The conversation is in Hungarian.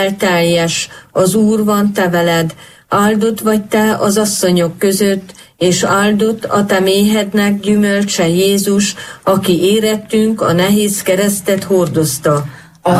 teljes, az Úr van te veled, áldott vagy te az asszonyok között, és áldott a te méhednek gyümölcse Jézus, aki érettünk a nehéz keresztet hordozta.